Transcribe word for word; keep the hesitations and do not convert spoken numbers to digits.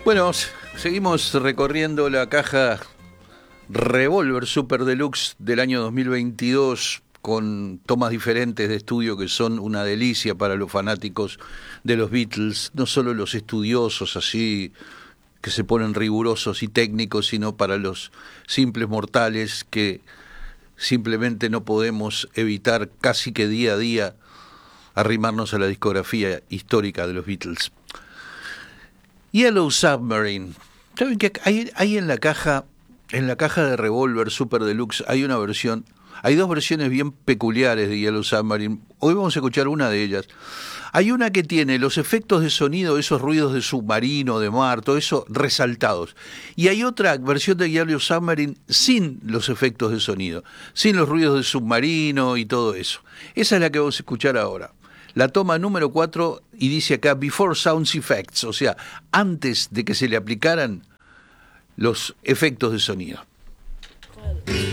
Bueno, seguimos recorriendo la caja Revolver Super Deluxe del año dos mil veintidós con tomas diferentes de estudio que son una delicia para los fanáticos de los Beatles, no solo los estudiosos así que se ponen rigurosos y técnicos, sino para los simples mortales que simplemente no podemos evitar casi que día a día arrimarnos a la discografía histórica de los Beatles. Yellow Submarine. ¿Saben que hay, hay en la caja, en la caja de Revolver Super Deluxe hay una versión, hay dos versiones bien peculiares de Yellow Submarine. Hoy vamos a escuchar una de ellas. Hay una que tiene los efectos de sonido, esos ruidos de submarino, de mar, todo eso resaltados. Y hay otra versión de Yellow Submarine sin los efectos de sonido, sin los ruidos de submarino y todo eso. Esa es la que vamos a escuchar ahora. La toma número cuatro, y dice acá, Before Sounds Effects, o sea, antes de que se le aplicaran los efectos de sonido.